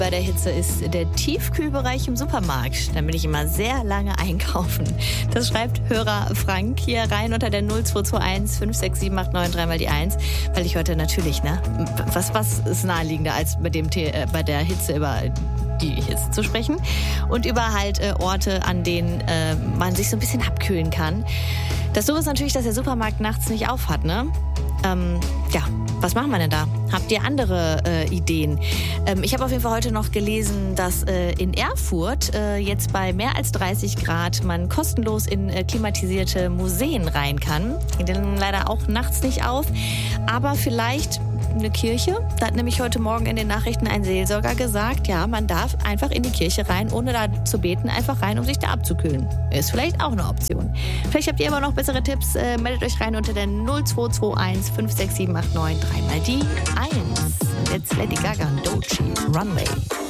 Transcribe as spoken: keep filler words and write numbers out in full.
Bei der Hitze ist der Tiefkühlbereich im Supermarkt. Da bin ich immer sehr lange einkaufen. Das schreibt Hörer Frank hier rein unter der null zwei zwei eins fünf sechs sieben acht neun drei mal die eins. Weil ich heute natürlich, ne, was, was ist naheliegender als bei, dem The- äh, bei der Hitze über die Hitze zu sprechen und über halt äh, Orte, an denen äh, man sich so ein bisschen abkühlen kann. Das Doofe ist natürlich, dass der Supermarkt nachts nicht auf hat, ne? Ähm, ja, was machen wir denn da? Habt ihr andere äh, Ideen? Ähm, ich habe auf jeden Fall heute noch gelesen, dass äh, in Erfurt äh, jetzt bei mehr als dreißig Grad man kostenlos in äh, klimatisierte Museen rein kann. Die sind leider auch nachts nicht auf, aber vielleicht eine Kirche. Da hat nämlich heute Morgen in den Nachrichten ein Seelsorger gesagt, ja, man darf einfach in die Kirche rein, ohne da zu beten, einfach rein, um sich da abzukühlen. Ist vielleicht auch eine Option. Vielleicht habt ihr aber noch bessere Tipps. Äh, meldet euch rein unter der null zwei zwei eins fünf sechs sieben acht neun drei mal die eins. Jetzt Lady Gaga und Doechii, Runway.